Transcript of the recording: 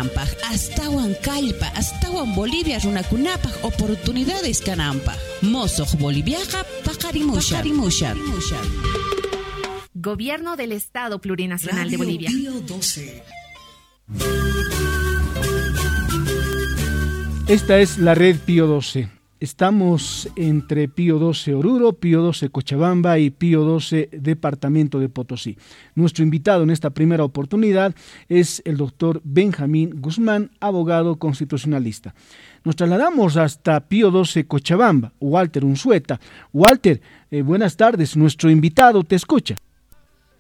canampa, astawan Kallpa, astawan Bolivia runakunapaq oportunidades canampa. Mosoq Boliviaqa paqarimushan. Gobierno del Estado Plurinacional Radio de Bolivia. Pío 12. Esta es la red Pío 12. Estamos entre Pío 12 Oruro, Pío 12 Cochabamba y Pío 12 Departamento de Potosí. Nuestro invitado en esta primera oportunidad es el doctor Benjamín Guzmán, abogado constitucionalista. Nos trasladamos hasta Pío 12 Cochabamba, Walter Unzueta. Walter, buenas tardes, nuestro invitado te escucha.